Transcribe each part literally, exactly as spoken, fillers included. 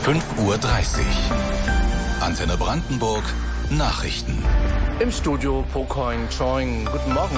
fünf Uhr dreißig. Antenne Brandenburg, Nachrichten. Im Studio Pocoin Choing. Guten Morgen.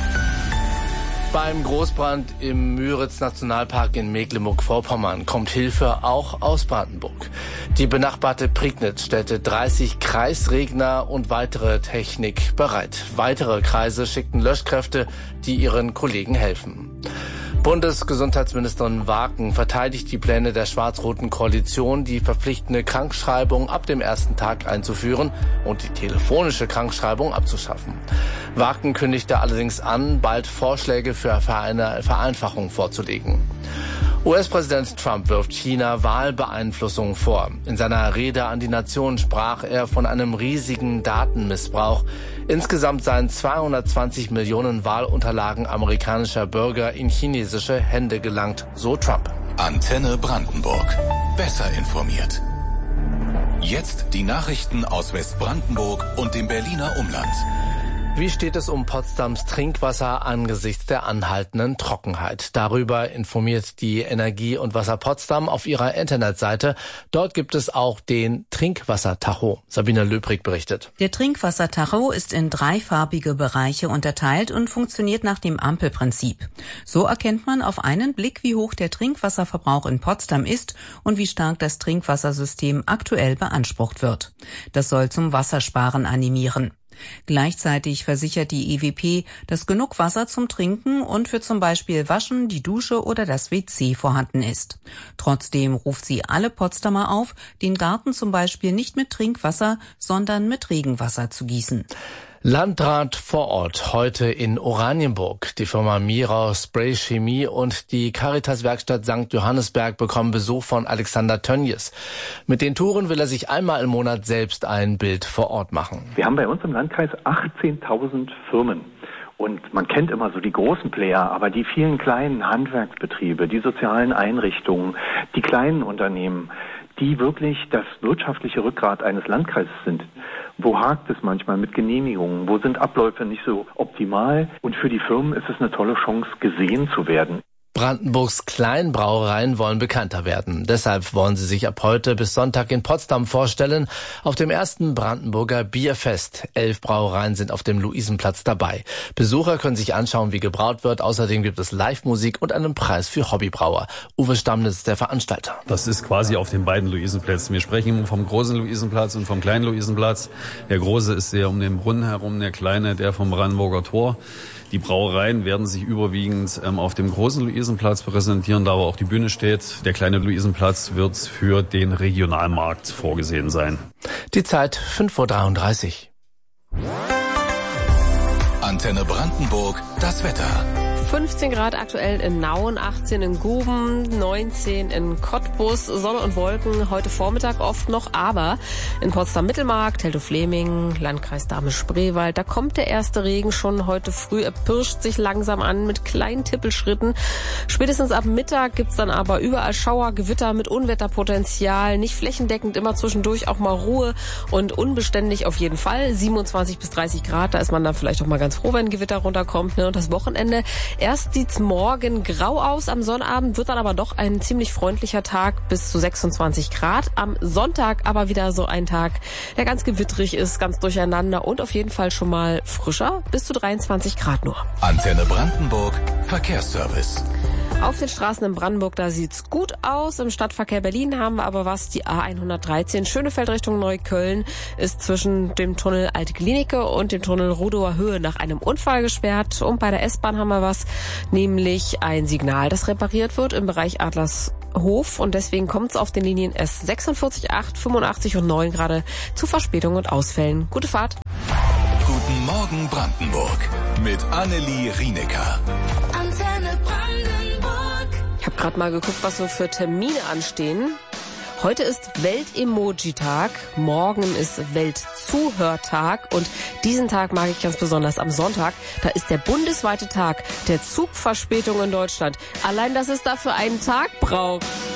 Beim Großbrand im Müritz-Nationalpark in Mecklenburg-Vorpommern kommt Hilfe auch aus Brandenburg. Die benachbarte Prignitz stellte dreißig Kreisregner und weitere Technik bereit. Weitere Kreise schickten Löschkräfte, die ihren Kollegen helfen. Bundesgesundheitsministerin Waken verteidigt die Pläne der schwarz-roten Koalition, die verpflichtende Krankschreibung ab dem ersten Tag einzuführen und die telefonische Krankschreibung abzuschaffen. Waken kündigte allerdings an, bald Vorschläge für eine Vereinfachung vorzulegen. U S-Präsident Trump wirft China Wahlbeeinflussung vor. In seiner Rede an die Nation sprach er von einem riesigen Datenmissbrauch. Insgesamt seien zweihundertzwanzig Millionen Wahlunterlagen amerikanischer Bürger in chinesische Hände gelangt, so Trump. Antenne Brandenburg. Besser informiert. Jetzt die Nachrichten aus Westbrandenburg und dem Berliner Umland. Wie steht es um Potsdams Trinkwasser angesichts der anhaltenden Trockenheit? Darüber informiert die Energie und Wasser Potsdam auf ihrer Internetseite. Dort gibt es auch den Trinkwassertacho. Sabine Löbrig berichtet. Der Trinkwassertacho ist in dreifarbige Bereiche unterteilt und funktioniert nach dem Ampelprinzip. So erkennt man auf einen Blick, wie hoch der Trinkwasserverbrauch in Potsdam ist und wie stark das Trinkwassersystem aktuell beansprucht wird. Das soll zum Wassersparen animieren. Gleichzeitig versichert die E W P, dass genug Wasser zum Trinken und für zum Beispiel Waschen, die Dusche oder das W C vorhanden ist. Trotzdem ruft sie alle Potsdamer auf, den Garten zum Beispiel nicht mit Trinkwasser, sondern mit Regenwasser zu gießen. Landrat vor Ort heute in Oranienburg. Die Firma Mirau Spray Chemie und die Caritas-Werkstatt Sankt Johannesberg bekommen Besuch von Alexander Tönjes. Mit den Touren will er sich einmal im Monat selbst ein Bild vor Ort machen. Wir haben bei uns im Landkreis achtzehntausend Firmen. Und man kennt immer so die großen Player, aber die vielen kleinen Handwerksbetriebe, die sozialen Einrichtungen, die kleinen Unternehmen, die wirklich das wirtschaftliche Rückgrat eines Landkreises sind. Wo hakt es manchmal mit Genehmigungen? Wo sind Abläufe nicht so optimal? Und für die Firmen ist es eine tolle Chance, gesehen zu werden. Brandenburgs Kleinbrauereien wollen bekannter werden. Deshalb wollen sie sich ab heute bis Sonntag in Potsdam vorstellen auf dem ersten Brandenburger Bierfest. Elf Brauereien sind auf dem Luisenplatz dabei. Besucher können sich anschauen, wie gebraut wird. Außerdem gibt es Live-Musik und einen Preis für Hobbybrauer. Uwe Stammnitz ist der Veranstalter. Das ist quasi auf den beiden Luisenplätzen. Wir sprechen vom großen Luisenplatz und vom kleinen Luisenplatz. Der große ist der um den Brunnen herum, der kleine, der vom Brandenburger Tor. Die Brauereien werden sich überwiegend ähm, auf dem großen Luisenplatz präsentieren, da aber auch die Bühne steht. Der kleine Luisenplatz wird für den Regionalmarkt vorgesehen sein. Die Zeit fünf Uhr dreiunddreißig. Antenne Brandenburg, das Wetter. fünfzehn Grad aktuell in Nauen, achtzehn in Guben, neunzehn in Cottbus, Sonne und Wolken heute Vormittag oft noch, aber in Potsdam-Mittelmark, Teltow-Fläming, Landkreis Dahme-Spreewald, da kommt der erste Regen schon heute früh, er pirscht sich langsam an mit kleinen Tippelschritten. Spätestens ab Mittag gibt's dann aber überall Schauer, Gewitter mit Unwetterpotenzial, nicht flächendeckend, immer zwischendurch auch mal Ruhe und unbeständig auf jeden Fall. siebenundzwanzig bis dreißig Grad, da ist man dann vielleicht auch mal ganz froh, wenn ein Gewitter runterkommt, ne? Und das Wochenende, erst sieht's morgen grau aus, am Sonnabend wird dann aber doch ein ziemlich freundlicher Tag bis zu sechsundzwanzig Grad. Am Sonntag aber wieder so ein Tag, der ganz gewittrig ist, ganz durcheinander und auf jeden Fall schon mal frischer, bis zu dreiundzwanzig Grad nur. Antenne Brandenburg, Verkehrsservice. Auf den Straßen in Brandenburg, da sieht's gut aus. Im Stadtverkehr Berlin haben wir aber was. Die A hundertdreizehn Schönefeld Richtung Neukölln ist zwischen dem Tunnel Alte Klinike und dem Tunnel Rudower Höhe nach einem Unfall gesperrt. Und bei der S-Bahn haben wir was, nämlich ein Signal, das repariert wird im Bereich Adlershof. Und deswegen kommt es auf den Linien S sechsundvierzig, acht, fünfundachtzig und neun gerade zu Verspätungen und Ausfällen. Gute Fahrt. Guten Morgen Brandenburg mit Annelie Rienecker. Antenne Brandenburg. Ich habe gerade mal geguckt, was so für Termine anstehen. Heute ist Welt-Emoji-Tag, morgen ist Welt-Zuhörtag und diesen Tag mag ich ganz besonders am Sonntag. Da ist der bundesweite Tag der Zugverspätung in Deutschland. Allein, dass es dafür einen Tag braucht.